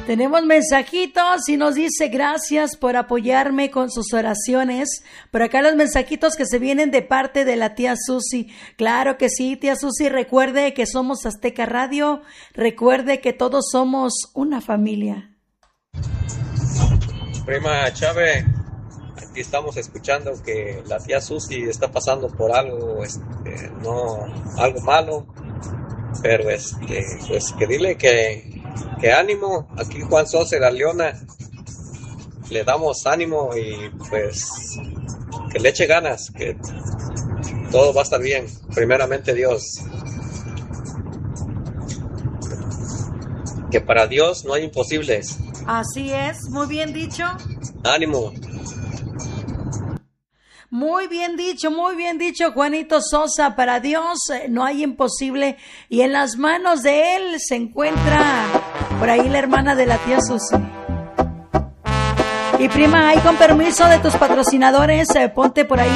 Tenemos mensajitos y nos dice gracias por apoyarme con sus oraciones. Por acá los mensajitos que se vienen de parte de la tía Susi. Claro que sí, tía Susi, recuerde que somos Azteca Radio, recuerde que todos somos una familia. Prima Chávez, aquí estamos escuchando que la tía Susi está pasando por algo, no algo malo, pero pues que dile que ánimo. Aquí Juan Sosa de la Leona, le damos ánimo y pues que le eche ganas, que todo va a estar bien, primeramente Dios, que para Dios no hay imposibles. Así es, muy bien dicho. Ánimo. Muy bien dicho, Juanito Sosa. Para Dios no hay imposible y en las manos de Él se encuentra por ahí la hermana de la tía Susi. Y prima, ahí con permiso de tus patrocinadores, ponte por ahí